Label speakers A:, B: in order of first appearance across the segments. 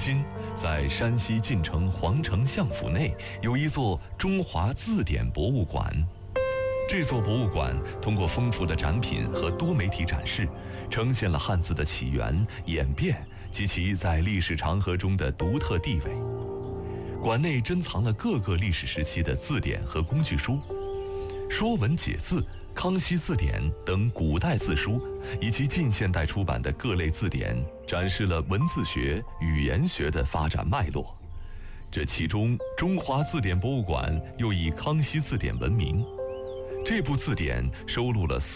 A: 今，在山西晋城皇城相府内有一座中华字典博物馆。这座博物馆通过丰富的展品和多媒体展示，呈现了汉字的起源、演变及其在历史长河中的独特地位。馆内珍藏了各个历史时期的字典和工具书，《说文解字》《康熙字典》等古代字书，以及近现代出版的各类字典，展示了文字学、语言学的发展脉络。这其中，中华字典博物馆又以《康熙字典》闻名。这部字典收录了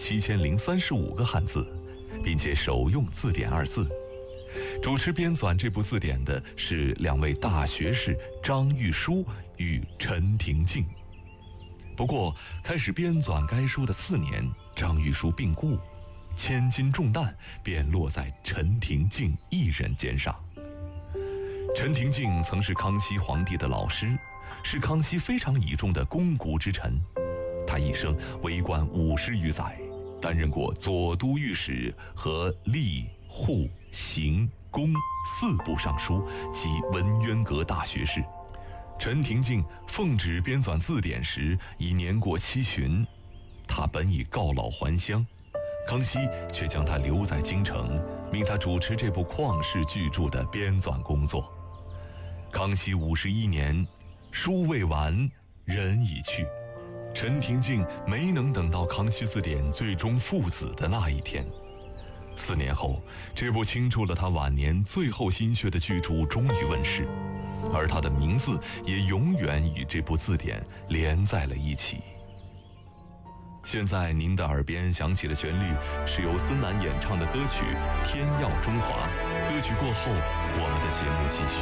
A: 47035个汉字，并且首用字典二字。主持编纂这部字典的是2位大学士张玉书与陈廷敬。不过，开始编纂该书的4年，张玉书病故，千斤重担便落在陈廷敬一人肩上。陈廷敬曾是康熙皇帝的老师，是康熙非常倚重的肱骨之臣。他一生为官50余载，担任过左都御史和吏、户、刑、工4部尚书及文渊阁大学士。陈廷敬奉旨编纂字典时已年过7旬，他本已告老还乡，康熙却将他留在京城，命他主持这部旷世巨著的编纂工作。康熙51年，书未完，人已去。陈廷敬没能等到《康熙字典》最终父子的那一天。4年后，这部倾注了他晚年最后心血的巨著终于问世，而他的名字也永远与这部字典连在了一起。现在您的耳边响起的旋律是由孙楠演唱的歌曲《天耀中华》。歌曲过后，我们的节目继续。